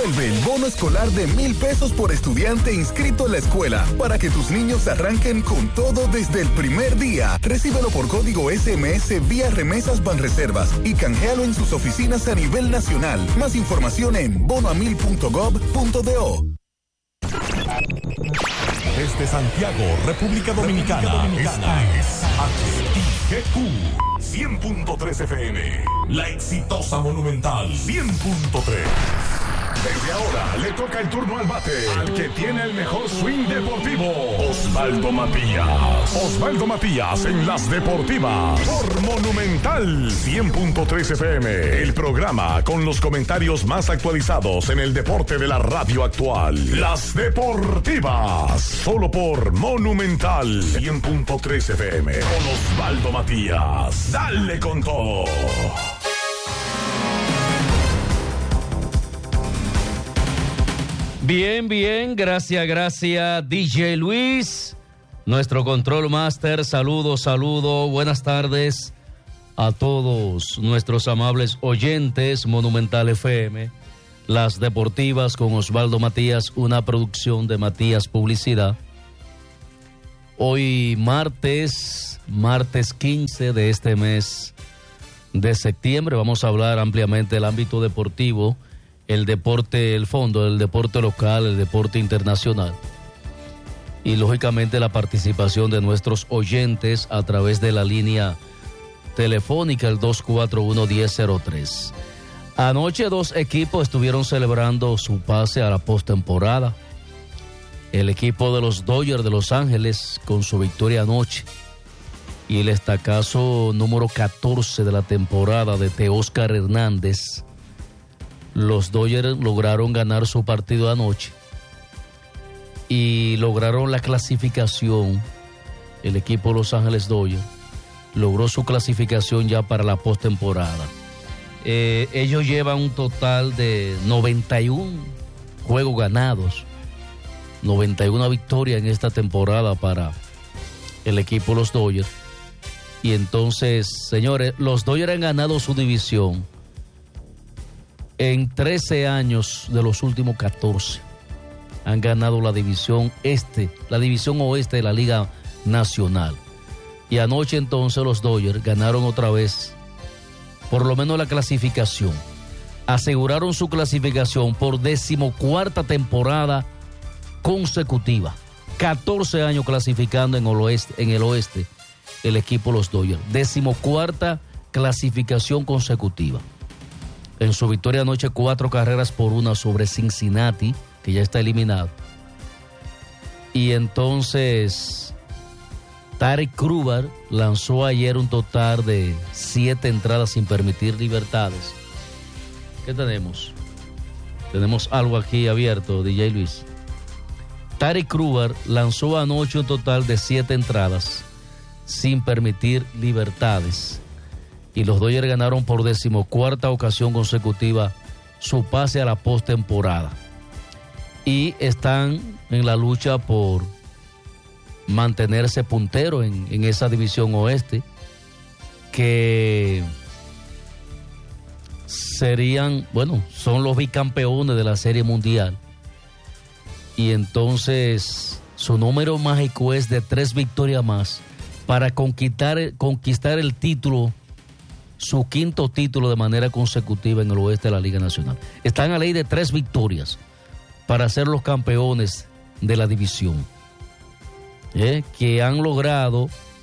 Vuelve el bono escolar de $1,000 por estudiante inscrito en la escuela para que tus niños arranquen con todo desde el primer día. Recíbelo por código SMS vía Remesas Banreservas y canjealo en sus oficinas a nivel nacional. Más información en bonoamil.gov.do. Desde Santiago, República Dominicana, esta es HIGQ 100.3 FM, la exitosa Monumental 100.3. Desde ahora le toca el turno al bate al que tiene el mejor swing deportivo, Osvaldo Matías. Osvaldo Matías en las deportivas por Monumental 100.3 FM, el programa con los comentarios más actualizados en el deporte de la radio actual. Las deportivas, solo por Monumental 100.3 FM con Osvaldo Matías. Dale con todo. Bien, gracias, DJ Luis, nuestro control master. Saludos, buenas tardes a todos nuestros amables oyentes. Monumental FM, las deportivas con Osvaldo Matías, una producción de Matías Publicidad. Hoy martes 15 de este mes de septiembre, vamos a hablar ampliamente del ámbito deportivo, el deporte, el fondo, el deporte local, el deporte internacional y lógicamente la participación de nuestros oyentes a través de la línea telefónica, el 241-1003. Anoche dos equipos estuvieron celebrando su pase a la postemporada. El equipo de los Dodgers de Los Ángeles con su victoria anoche y el estacazo número 14 de la temporada de Teóscar Hernández. Los Dodgers lograron ganar su partido anoche y lograron la clasificación. El equipo de Los Ángeles Dodgers logró su clasificación ya para la postemporada. Ellos llevan un total de 91 juegos ganados, 91 victorias en esta temporada para el equipo de los Dodgers. Y entonces, señores, los Dodgers han ganado su división en 13 años de los últimos 14. Han ganado la división oeste de la Liga Nacional. Y anoche entonces los Dodgers ganaron otra vez, por lo menos la clasificación. Aseguraron su clasificación por 14ª temporada consecutiva. 14 años clasificando en el oeste el equipo de los Dodgers. 14ª clasificación consecutiva. En su victoria anoche, 4-1 sobre Cincinnati, que ya está eliminado. Y entonces, Tarek Kluber lanzó ayer un total de 7 entradas sin permitir libertades. ¿Qué tenemos? Tenemos algo aquí abierto, DJ Luis. Tarek Kluber lanzó anoche un total de 7 entradas sin permitir libertades. Y los Dodgers ganaron por 14ª ocasión consecutiva su pase a la postemporada. Y están en la lucha por mantenerse puntero en esa división oeste, que son los bicampeones de la Serie Mundial. Y entonces su número mágico es de 3 victorias más para conquistar el título, su 5º título de manera consecutiva en el oeste de la Liga Nacional. Están a ley de 3 victorias para ser los campeones de la división, que han logrado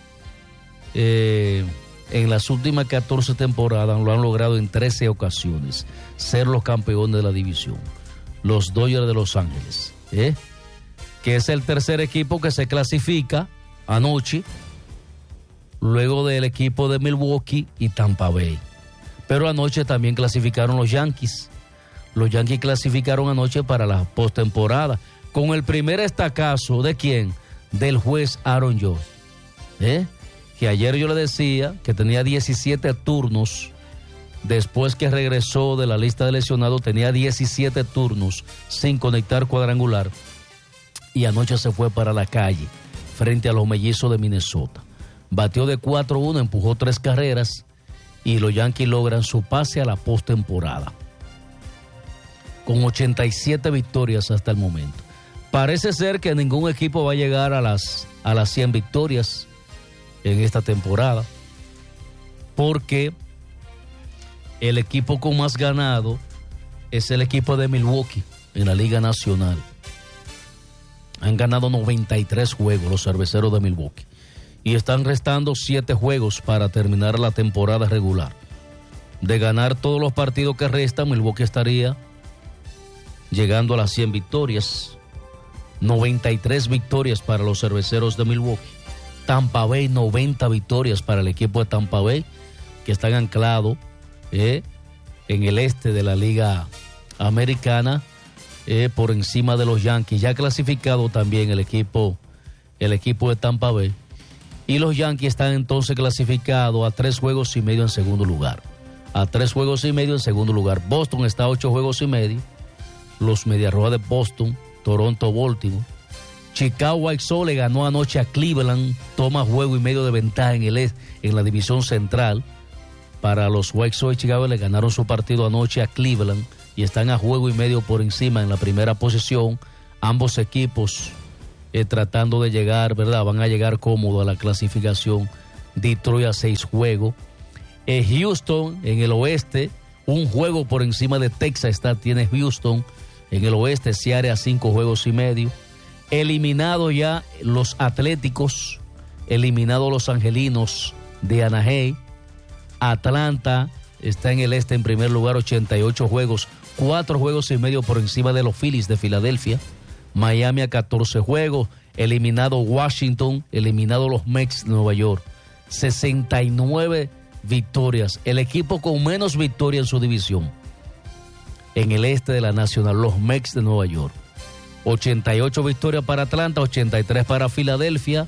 en las últimas 14 temporadas, lo han logrado en 13 ocasiones, ser los campeones de la división. Los Dodgers de Los Ángeles, que es el tercer equipo que se clasifica anoche, luego del equipo de Milwaukee y Tampa Bay. Pero anoche también clasificaron los Yankees. Los Yankees clasificaron anoche para la postemporada, con el primer estacazo ¿de quién? Del juez Aaron Judge, que ayer yo le decía que tenía 17 turnos, después que regresó de la lista de lesionados, tenía 17 turnos sin conectar cuadrangular, y anoche se fue para la calle, frente a los Mellizos de Minnesota. Batió de 4-1, empujó 3 carreras, y los Yankees logran su pase a la postemporada. con 87 victorias hasta el momento. Parece ser que ningún equipo va a llegar a las 100 victorias en esta temporada, porque el equipo con más ganado es el equipo de Milwaukee en la Liga Nacional. Han ganado 93 juegos los cerveceros de Milwaukee y están restando 7 juegos para terminar la temporada regular. De ganar todos los partidos que restan, Milwaukee estaría llegando a las 100 victorias. 93 victorias para los cerveceros de Milwaukee. Tampa Bay, 90 victorias para el equipo de Tampa Bay, que están anclados en el este de la Liga Americana, por encima de los Yankees. Ya clasificado también el equipo de Tampa Bay. Y los Yankees están entonces clasificados a 3 juegos y medio en segundo lugar. A 3 juegos y medio en segundo lugar. Boston está a 8 juegos y medio. Los Medias Rojas de Boston, Toronto, Baltimore. Chicago White Sox le ganó anoche a Cleveland, toma juego y medio de ventaja en la división central. Para los White Sox de Chicago le ganaron su partido anoche a Cleveland y están a juego y medio por encima en la primera posición. Ambos equipos tratando de llegar, ¿verdad? Van a llegar cómodo a la clasificación. Detroit a 6 juegos. Houston en el oeste, un juego por encima de Texas tiene Houston. En el oeste, Seattle a 5 juegos y medio. Eliminado ya los Atléticos, eliminados los Angelinos de Anaheim. Atlanta está en el este en primer lugar, 88 juegos, 4 juegos y medio por encima de los Phillies de Filadelfia. Miami a 14 juegos, eliminado Washington, eliminado los Mets de Nueva York. 69 victorias, el equipo con menos victorias en su división. En el este de la Nacional, los Mets de Nueva York. 88 victorias para Atlanta, 83 para Filadelfia,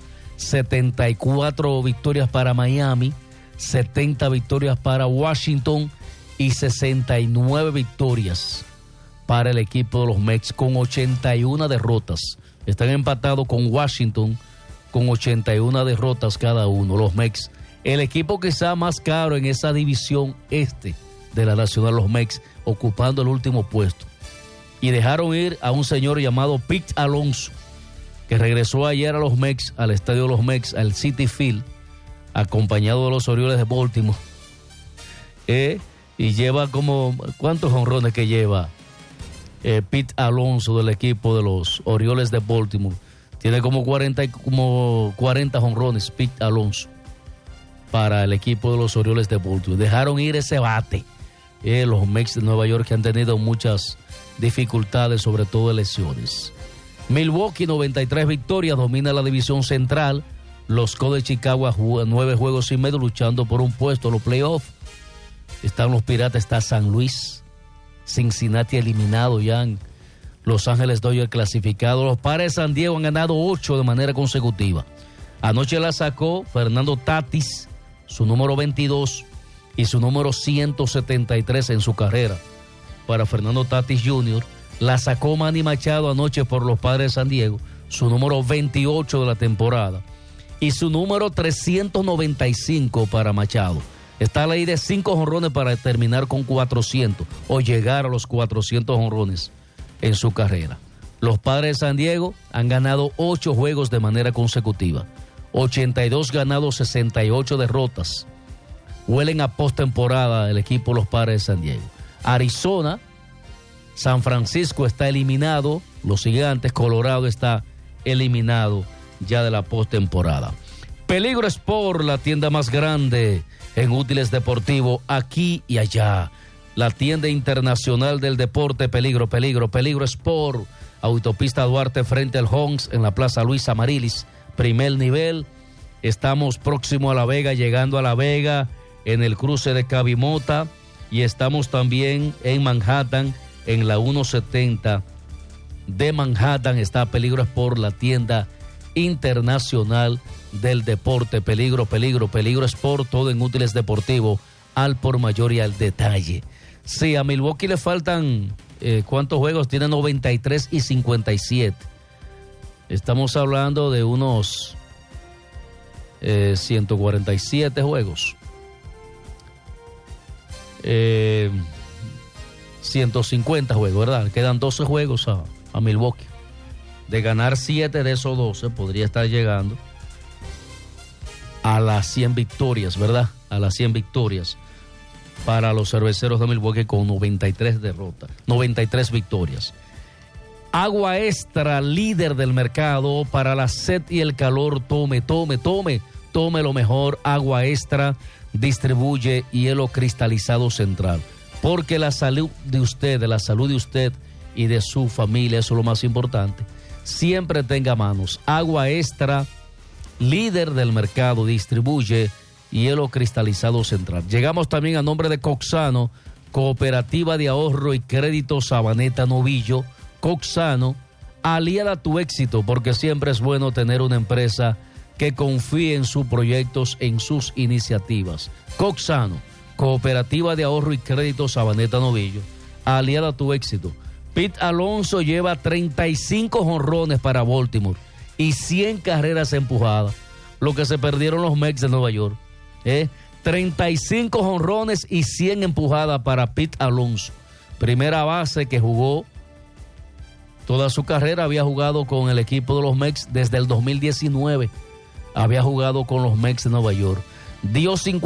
74 victorias para Miami, 70 victorias para Washington y 69 victorias para el equipo de los Mets con 81 derrotas. Están empatados con Washington con 81 derrotas cada uno, los Mets. El equipo quizá más caro en esa división este de la Nacional, los Mets, ocupando el último puesto. Y dejaron ir a un señor llamado Pete Alonso, que regresó ayer a los Mets, al estadio de los Mets, al Citi Field, acompañado de los Orioles de Baltimore. Y lleva como, ¿cuántos jonrones que lleva Pete Alonso del equipo de los Orioles de Baltimore? Tiene como 40 jonrones Pete Alonso para el equipo de los Orioles de Baltimore. Dejaron ir ese bate. Los Mets de Nueva York, que han tenido muchas dificultades, sobre todo de lesiones. Milwaukee, 93 victorias, domina la división central. Los Cubs de Chicago a 9 juegos y medio luchando por un puesto en los playoffs. Están los Piratas, está San Luis, Cincinnati eliminado ya, Los Ángeles Dodgers clasificados. Los Padres de San Diego han ganado 8 de manera consecutiva. Anoche la sacó Fernando Tatis, su número 22 y su número 173 en su carrera. Para Fernando Tatis Jr., la sacó Manny Machado anoche por los Padres de San Diego, su número 28 de la temporada, y su número 395 para Machado. Está a la ley de 5 jonrones para terminar con 400 o llegar a los 400 jonrones en su carrera. Los Padres de San Diego han ganado 8 juegos de manera consecutiva, 82 ganados, 68 derrotas. Huelen a postemporada el equipo de los Padres de San Diego. Arizona, San Francisco está eliminado, los Gigantes, Colorado está eliminado ya de la postemporada. Peligro Sport, la tienda más grande en útiles deportivos aquí y allá. La tienda internacional del deporte, Peligro Sport, autopista Duarte frente al Homs en la Plaza Luis Amarilis, primer nivel. Estamos próximo a La Vega, llegando a La Vega en el cruce de Cabimota, y estamos también en Manhattan, en la 170 de Manhattan. Está Peligro Sport, la tienda internacional del deporte. Peligro Sport, todo en útiles deportivos al por mayor y al detalle. Sí, a Milwaukee le faltan ¿cuántos juegos? Tiene 93 y 57. Estamos hablando de unos 147 juegos. 150 juegos, ¿verdad? Quedan 12 juegos a Milwaukee. De ganar 7 de esos 12, podría estar llegando a las 100 victorias, ¿verdad? A las 100 victorias para los Cerveceros de Milwaukee con 93 victorias. Agua Extra, líder del mercado para la sed y el calor. Tome lo mejor. Agua Extra distribuye hielo cristalizado Central. Porque la salud de usted y de su familia, eso es lo más importante. Siempre tenga manos. Agua Extra, líder del mercado, distribuye hielo cristalizado Central. Llegamos también a nombre de Coxano, Cooperativa de Ahorro y Crédito Sabaneta Novillo. Coxano, aliada a tu éxito, porque siempre es bueno tener una empresa que confíe en sus proyectos, en sus iniciativas. Coxano, Cooperativa de Ahorro y Crédito Sabaneta Novillo, aliada a tu éxito. Pete Alonso lleva 35 jonrones para Baltimore y 100 carreras empujadas, lo que se perdieron los Mets de Nueva York. 35 jonrones y 100 empujadas para Pete Alonso. Primera base que jugó toda su carrera, había jugado con el equipo de los Mets desde el 2019. Había jugado con los Mets de Nueva York. Dio 50